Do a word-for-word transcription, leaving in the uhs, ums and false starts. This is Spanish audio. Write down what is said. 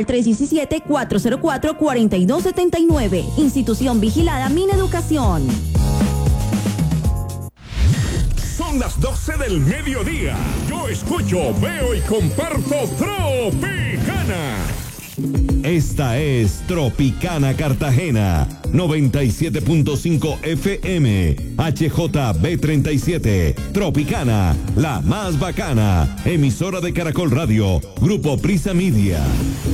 tres uno siete, cuatro cero cuatro, cuatro dos siete nueve. Institución vigilada Mineducación. Son las doce del mediodía. Yo escucho, veo y comparto Tropicana. Esta es Tropicana Cartagena, noventa y siete punto cinco F M, H J B treinta y siete. Tropicana, la más bacana. Emisora de Caracol Radio, Grupo Prisa Media.